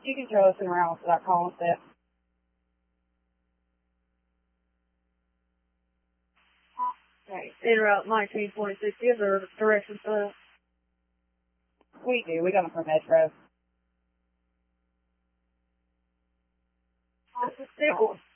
you can show us around without calling that. Okay. En route 1926. Do you have the directions for that? We do. We got them from Metro. Stick one.